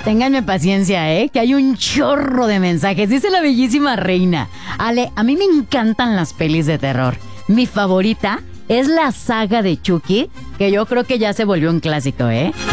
Ténganme paciencia, que hay un chorro de mensajes. Dice la bellísima reina. Ale, a mí me encantan las pelis de terror. Mi favorita es la saga de Chucky, que yo creo que ya se volvió un clásico,